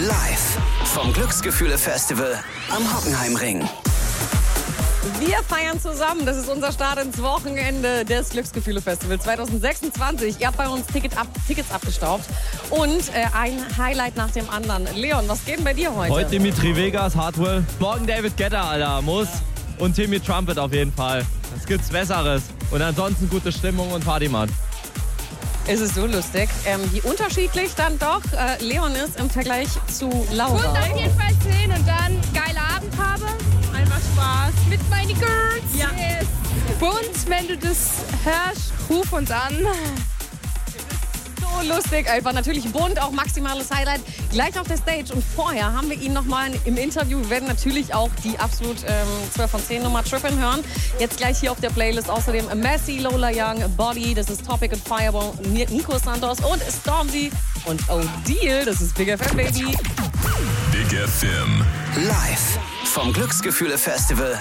Live vom Glücksgefühle-Festival am Hockenheimring. Wir feiern zusammen. Das ist unser Start ins Wochenende des Glücksgefühle-Festivals 2026. Ihr habt bei uns Tickets abgestaubt und ein Highlight nach dem anderen. Leon, was geht denn bei dir heute? Heute Dimitri Vegas, Hardwell. Morgen David Guetta, Alter, muss. Und Timmy Trumpet auf jeden Fall. Was gibt's Besseres? Und ansonsten gute Stimmung und Partymat. Es ist so lustig, wie unterschiedlich dann doch Leon ist im Vergleich zu Laura. Und auf jeden Fall 10 und dann geile Abend habe. Einfach Spaß mit meinen Girls. Ja. Yes. Und wenn du das hörst, ruf uns an. So lustig, einfach natürlich bunt, auch maximales Highlight. Gleich auf der Stage und vorher haben wir ihn nochmal im Interview. Wir werden natürlich auch die absolut 12 von 10 Nummer Trippin' hören. Jetzt gleich hier auf der Playlist außerdem Messi, Lola Young, Body, das ist Topic und Fireball, Nico Santos und Stormzy und O'Deal, das ist Big FM Baby. Big FM. Live vom Glücksgefühle-Festival